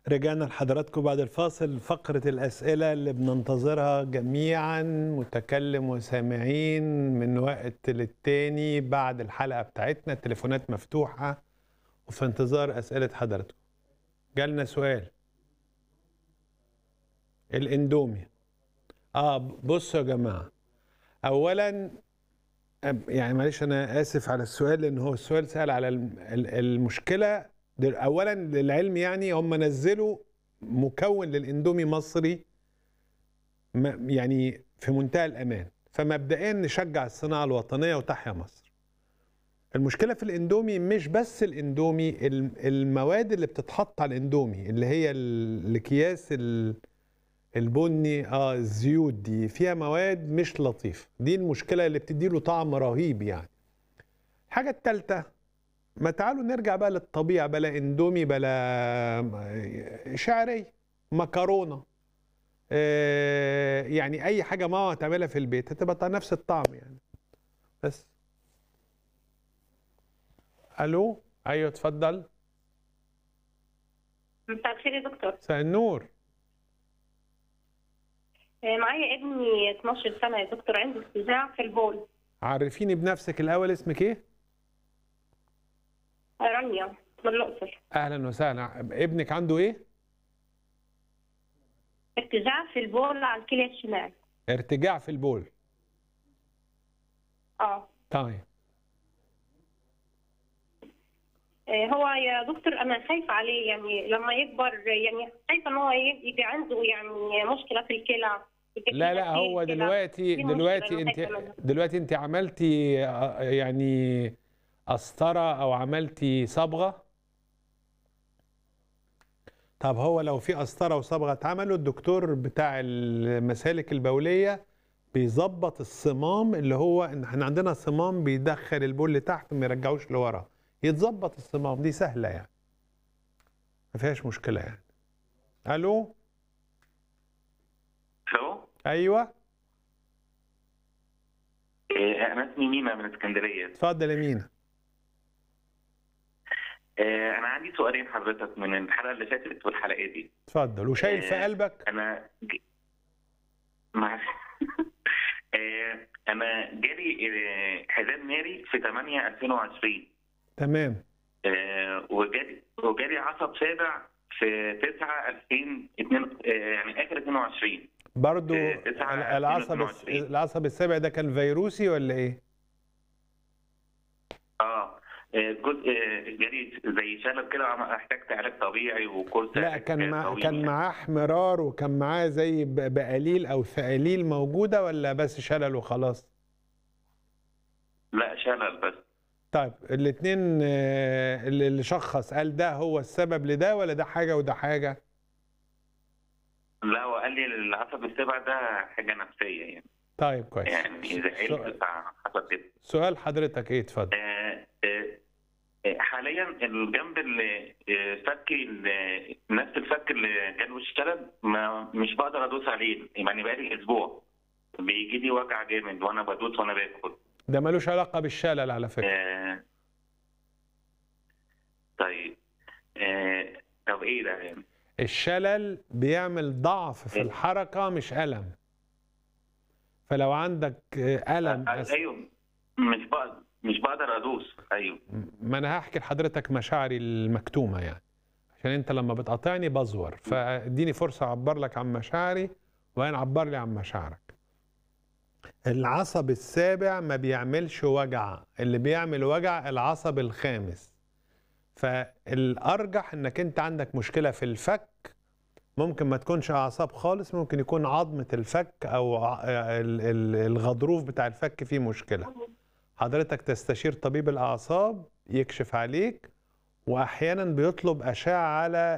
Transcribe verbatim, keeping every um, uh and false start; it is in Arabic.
رجعنا لحضراتكم بعد الفاصل، فقرة الأسئلة اللي بننتظرها جميعا متكلم وسامعين من وقت للتاني بعد الحلقة بتاعتنا. التليفونات مفتوحة وفي انتظار أسئلة حضراتكم. جالنا سؤال الاندومي. اه بصوا يا جماعة، أولا يعني معلش أنا آسف على السؤال لأن هو السؤال سأل على المشكلة. اولا للعلم يعني هم نزلوا مكون للاندومي مصري يعني في منتهى الامان، فمبدئيا نشجع الصناعه الوطنيه وتحيا مصر. المشكله في الاندومي مش بس الاندومي، المواد اللي بتتحط على الاندومي اللي هي الاكياس البني، اه الزيوت دي فيها مواد مش لطيفه، دي المشكله اللي بتديله طعم رهيب يعني. الحاجه الثالثه، ما تعالوا نرجع بقى للطبيعة، بلا اندومي بلا شعرية مكرونة، آه يعني اي حاجة ماما تعملها في البيت هتبقى نفس الطعم يعني. بس الو، ايوه اتفضل. مساء الخير يا دكتور. مساء النور. معايا ابني اتناشر سنة يا دكتور، عنده ارتجاع في البول. عرفيني بنفسك الاول، اسمك ايه؟ رانيا من الأقصر. اهلا وسهلا. ابنك عنده ايه؟ ارتجاع في البول على الكلى الشمال. ارتجاع في البول. اه طيب. هو يا دكتور انا خايفه عليه، يعني لما يكبر يعني خايفه ان هو يجي عنده يعني مشكله في الكلى. لا لا هو دلوقتي دلوقتي انت دلوقتي انت عملتي يعني قسطره او عملتي صبغه؟ طب هو لو في قسطره وصبغه اتعملوا، الدكتور بتاع المسالك البوليه بيظبط الصمام، اللي هو ان احنا عندنا صمام بيدخل البول لتحت وما يرجعوش لورا، يتظبط الصمام، دي سهله يعني ما فيهاش مشكله يعني. الو الو ايوه. إيه انا اسمي مينا من اسكندريه. اتفضل يا مينا. إيه انا عندي سؤالين حضرتك من الحلقه اللي فاتت والحلقه دي. اتفضل. وشايل في إيه قلبك؟ انا ج... مع... إيه انا جالي إيه حزام ناري في تمانية ألفين وعشرين. تمام. إيه وجالي وجالي عصب سابع في تسعة ألفين واتنين، إيه يعني اخر اتنين وعشرين. برضو العصب العصب السابع ده كان فيروسي ولا ايه؟ اه جزء جالي زي شلل كده، احتجت علاج طبيعي وكورس. لا كان مع... كان معاه احمرار وكان معاه زي بقليل او ثقاليل موجوده ولا بس شلل وخلاص؟ لا شلل بس. طيب الاثنين اللي شخص قال ده هو السبب لده ولا ده حاجه وده حاجه؟ لا هو قال لي العصب السابع ده حاجه نفسيه يعني. طيب كويس. يعني اذا عيلت حصل كده. سؤال حضرتك ايه؟ اتفضل. آه آه حاليا الجنب اللي فك نفس الفك اللي جاله الشلل ما مش بقدر ادوس عليه، يعني بقالي اسبوع بيجي لي وجع جامد وانا بدوس وانا باكل. ده ملوش علاقه بالشلل على فكره. آه طيب آه طب ايه ده يعني؟ الشلل بيعمل ضعف في الحركه مش الم. فلو عندك الم آه ايوه مش بقدر مش بقدر ادوس. ايوه ما انا هحكي لحضرتك مشاعري المكتومه يعني، عشان انت لما بتقاطعني بزور، فاديني فرصه اعبر لك عن مشاعري وانا عبر لي عن مشاعرك. العصب السابع ما بيعملش وجع، اللي بيعمل وجع العصب الخامس. فالارجح انك انت عندك مشكله في الفك، ممكن ما تكونش اعصاب خالص، ممكن يكون عظمه الفك او الغضروف بتاع الفك فيه مشكله. حضرتك تستشير طبيب الأعصاب يكشف عليك، وأحيانا بيطلب أشعة على